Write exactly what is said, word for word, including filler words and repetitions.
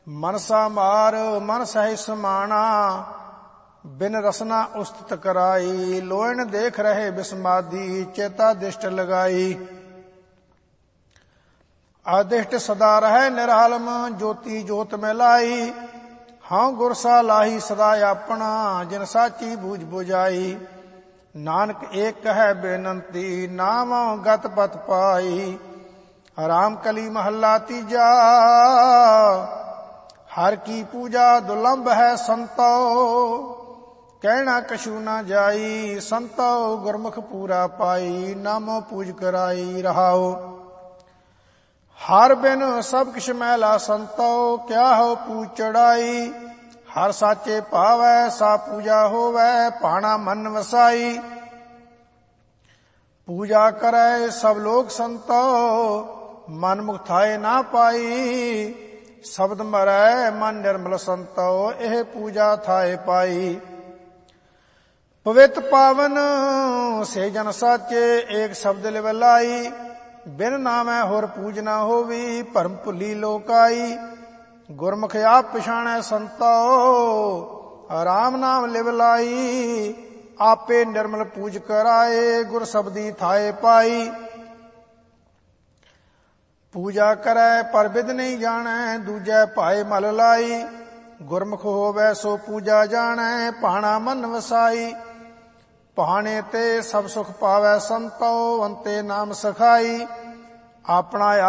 ਮਨਸਾ ਮਾਰ ਮਨ ਸਹਿ ਸਮਾਣਾ, ਬਿਨ ਰਸਨਾ ਉਸਤਤ ਕਰਾਈ। ਲੋਇਣ ਦੇਖ ਰਹੇ ਬਿਸਮਾਦੀ, ਚੇਤਾ ਦਿਸ਼ਟ ਲਗਾਈ। ਆਦਿਸ਼ਟ ਸਦਾ ਰਹਿ ਨਿਰਹਲਮ, ਜੋਤੀ ਜੋਤ ਮੈਂ ਲਾਈ। ਹਾਂ ਗੁਰਸਾ ਲਾਹੀ ਸਦਾ ਆਪਣਾ, ਜਿਨ ਸਾਚੀ ਬੂਝ ਬੁਝਾਈ। ਨਾਨਕ ਏਕ ਕਹੈ ਬੇਨੰਤੀ, ਨਾਮ ਗਤ ਪਤ ਪਾਈ। ਰਾਮ ਕਲੀ ਮਹੱਲਾ ਤੀਜਾ, ਹਰ ਕੀ ਪੂਜਾ ਦੁਲੰਭ ਹੈ ਸੰਤੋ। ਕਹਿਣਾ ਕਛੂ ਨਾ ਜਾਈ, ਸੰਤੋ ਗੁਰਮੁਖ ਪੂਰਾ ਪਾਈ। ਨਾਮੋ ਪੂਜ ਕਰਾਈ ਰਹਾਓ। ਹਰ ਬਿਨ ਸਭ ਕਿਛ ਮੈਲਾ ਸੰਤੋ, ਕਿਆ ਹੋ ਪੂਜ ਚੜਾਈ। ਹਰ ਸਾਚੇ ਭਾਵੈ ਸਾ ਪੂਜਾ ਹੋਵੈ, ਭਾਣਾ ਮਨ ਵਸਾਈ। ਪੂਜਾ ਕਰੈ ਸਭ ਲੋਕ ਸੰਤੋ, ਮਨ ਮੁਖ ਥਾਏ ਨਾ ਪਾਈ। ਸ਼ਬਦ ਮਰੈ ਮਨ ਨਿਰਮਲ ਸੰਤੋ, ਇਹ ਪੂਜਾ ਥਾਏ ਪਾਈ। ਪਵਿੱਤ ਪਾਵਨ ਸੇ ਜਨ ਸਾਚੇ, ਏਕ ਸ਼ਬਦ ਲਿਵ ਲਾਈ। ਬਿਨ ਨਾਮੈ ਹੋਰ ਪੂਜ ਨਾ ਹੋਵੀ, ਭਰਮ ਭੁੱਲੀ ਲੋਕਾਈ। ਗੁਰਮੁਖ ਆਪ ਪਛਾਣੈ ਸੰਤੋ, ਰਾਮ ਨਾਮ ਲਿਵ ਲਾਈ। ਆਪੇ ਨਿਰਮਲ ਪੂਜ ਕਰਾਏ, ਗੁਰ ਸ਼ਬਦੀ ਥਾਏ ਪਾਈ। ਪੂਜਾ ਕਰੈ ਪਰ ਬਿਦ ਨਹੀਂ ਜਾਣੈ, ਦੂਜੈ ਭਾਏ ਮਲ ਲਾਈ। ਗੁਰਮੁਖ ਹੋਵੈ ਸੋ ਪੂਜਾ ਜਾਣੈ, ਭਾਣਾ ਮਨ ਵਸਾਈ। ਭਾਣੇ ਤੇ ਸਭ ਸੁਖ ਪਾਵੈ ਸੰਤੋ, ਅੰਤੇ ਨਾਮ ਸਖਾਈ। ਆਪਣਾ